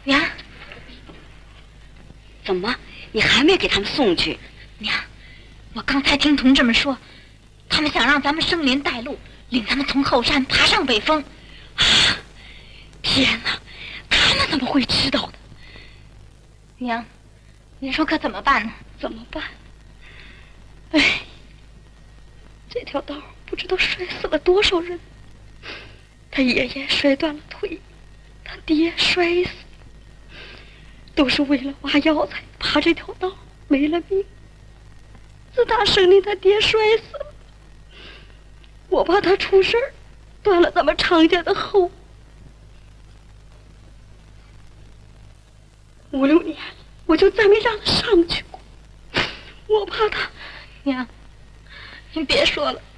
娘， 怎么，你还没给他们送去？ 娘，我刚才听同志们说，他们想让咱们生林带路，领他们从后山爬上北峰。 啊！天哪，他们怎么会知道的？ 娘，您说可怎么办呢？ 怎么办？哎，这条道不知道摔死了多少人。他爷爷摔断了腿，他爹摔死，都是为了挖药材爬这条道没了命。自打生林他爹摔死了，我怕他出事儿，断了咱们常家的后。5、6年我就再没让他上去过，我怕他。 娘，您别说了，